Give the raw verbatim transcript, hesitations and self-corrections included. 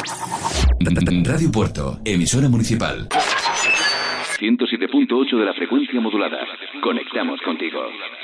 Radio Puerto, emisora municipal. ciento siete punto ocho de la frecuencia modulada. Conectamos contigo.